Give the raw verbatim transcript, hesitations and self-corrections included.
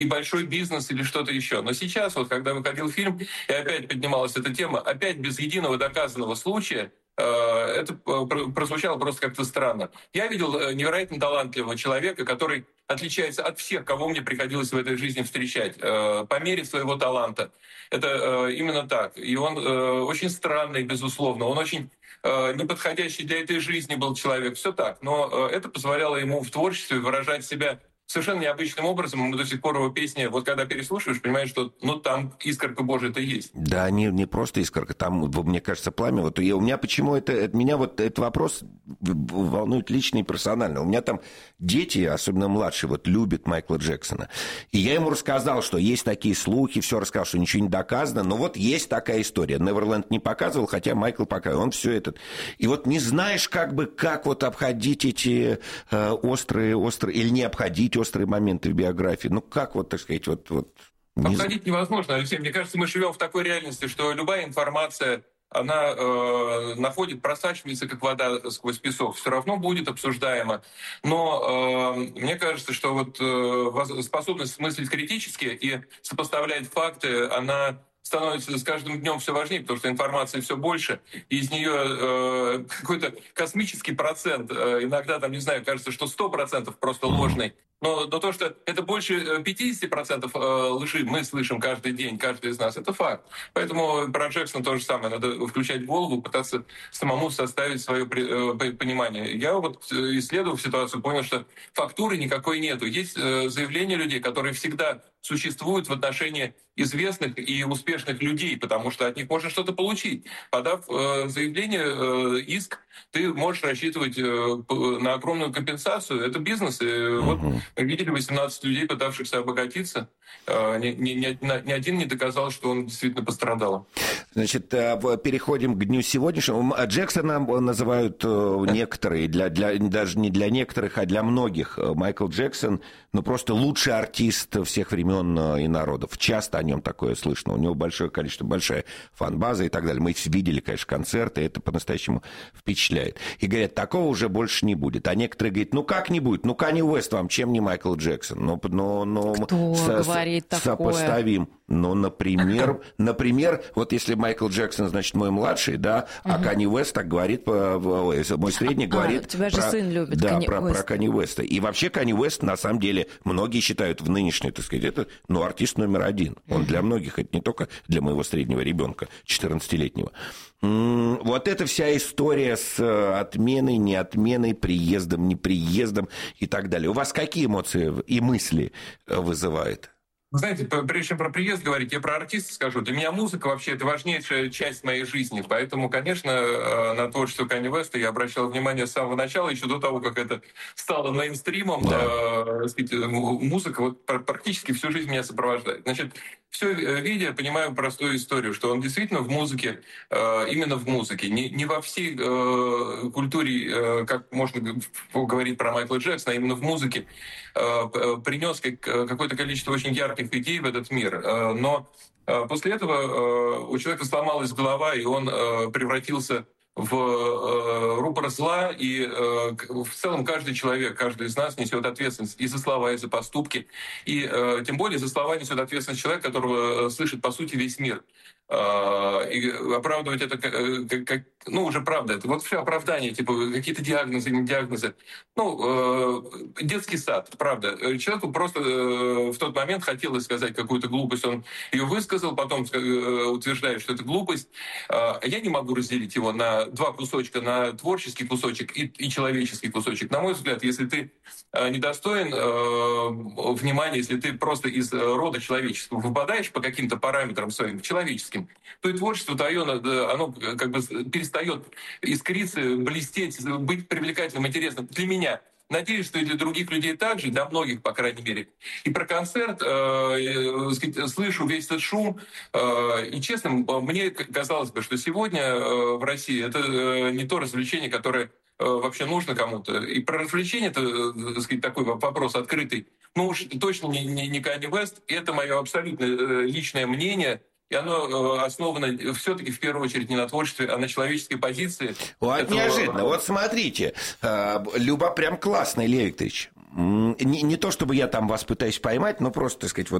и большой бизнес или что-то еще. Но сейчас, вот когда выходил фильм, и опять поднималась эта тема, опять без единого доказанного случая, это прозвучало просто как-то странно. Я видел невероятно талантливого человека, который отличается от всех, кого мне приходилось в этой жизни встречать, по мере своего таланта. Это именно так. И он очень странный, безусловно. Он очень неподходящий для этой жизни был человек. Все так. Но это позволяло ему в творчестве выражать себя совершенно необычным образом. Мы до сих пор его песни, вот когда переслушиваешь, понимаешь, что ну там искорка Божия-то есть. Да, не, не просто искорка, там, мне кажется, пламя. Вот я, у меня почему это, это, меня вот этот вопрос волнует лично и персонально. У меня там дети, особенно младшие, вот любят Майкла Джексона. И я ему рассказал, что есть такие слухи, все рассказал, что ничего не доказано, но вот есть такая история. Неверленд не показывал, хотя Майкл показывал, он все этот. И вот не знаешь, как бы, как вот обходить эти э, острые, острые, или не обходить острые моменты в биографии. Ну, как вот, так сказать, вот... вот не... Обходить невозможно, Алексей. Мне кажется, мы живем в такой реальности, что любая информация, она э, находит, просачивается, как вода сквозь песок, все равно будет обсуждаема. Но э, мне кажется, что вот э, способность мыслить критически и сопоставлять факты, она становится с каждым днем все важнее, потому что информации все больше, и из нее э, какой-то космический процент, э, иногда, там, не знаю, кажется, что сто процентов просто ложный. Но, но то, что это больше пятьдесят процентов лжи мы слышим каждый день, каждый из нас, это факт. Поэтому про Джексона то же самое. Надо включать голову, пытаться самому составить свое понимание. Я вот, исследовав ситуацию, понял, что фактуры никакой нету. Есть заявления людей, которые всегда существуют в отношении известных и успешных людей, потому что от них можно что-то получить. Подав заявление, иск, ты можешь рассчитывать на огромную компенсацию. Это бизнес. И uh-huh. вот мы видели восемнадцать людей, пытавшихся обогатиться. Ни, ни, ни один не доказал, что он действительно пострадал. Значит, переходим к дню сегодняшнему. Джексона называют некоторые, для, для, даже не для некоторых, а для многих. Майкл Джексон, ну, просто лучший артист всех времен и народов. Часто о нем такое слышно. У него большое количество, большая фан-база и так далее. Мы видели, конечно, концерты, это по-настоящему впечатляет. И говорят, такого уже больше не будет. А некоторые говорят, ну как не будет? Ну, Канье Уэст вам чем не Майкл Джексон? Ну, ну, ну, Кто со- говорит со- такое? Сопоставим. Ну, например, например, вот если Майкл Джексон, значит, мой младший, да, а угу. Канье Уэст так говорит, мой средний говорит... А, тебя же про, сын любит, да, Канье про, Уэст. про Канье Уэста. И вообще Канье Уэст, на самом деле, многие считают в нынешней, так сказать, это, ну, артист номер один. Он для многих, это не только для моего среднего ребенка, четырнадцатилетнего. Вот эта вся история с отменой, неотменой, приездом, неприездом и так далее. У вас какие эмоции и мысли вызывает? Вы знаете, прежде чем про приезд говорить, я про артиста скажу. Для меня музыка вообще это важнейшая часть моей жизни. Поэтому, конечно, на творчество Канье Уэста я обращал внимание с самого начала, еще до того, как это стало мейнстримом. Да. Э, сказать, музыка вот практически всю жизнь меня сопровождает. Значит, все видя, понимаю простую историю, что он действительно в музыке, э, именно в музыке, не, не во всей э, культуре, э, как можно говорить про Майкла Джексона, а именно в музыке, э, принес как, какое-то количество очень ярких идей в этот мир. Э, но э, после этого э, у человека сломалась голова, и он э, превратился в э, рупор зла, и э, в целом каждый человек, каждый из нас несет ответственность и за слова, и за поступки, и э, тем более за слова несет ответственность человек, которого слышит, по сути, весь мир. Э, и оправдывать это как, как, ну, уже правда, это вот все оправдания, типа какие-то диагнозы, не диагнозы. Ну, э, детский сад, правда. Человеку просто э, в тот момент хотелось сказать какую-то глупость, он ее высказал, потом э, утверждает, что это глупость. Э, я не могу разделить его на два кусочка, на творческий кусочек и, и человеческий кусочек. На мой взгляд, если ты э, недостоин э, внимания, если ты просто из рода человеческого выпадаешь по каким-то параметрам своим человеческим, то и творчество твое, оно как бы перестает искриться, блестеть, быть привлекательным, интересным для меня. Надеюсь, что и для других людей также, для многих, по крайней мере. И про концерт, э, сказать, слышу весь этот шум. Э, и честно, мне казалось бы, что сегодня э, в России это э, не то развлечение, которое э, вообще нужно кому-то. И про развлечение, это, э, сказать, такой вопрос открытый. Ну уж точно не, не, не Канье Уэст. Это мое абсолютно э, личное мнение. И оно основано все-таки в первую очередь не на творчестве, а на человеческой позиции. Вот этого... неожиданно. Вот смотрите, Люба прям классный, Илья Викторович. Не, не то, чтобы я там вас пытаюсь поймать, но просто, так сказать, вот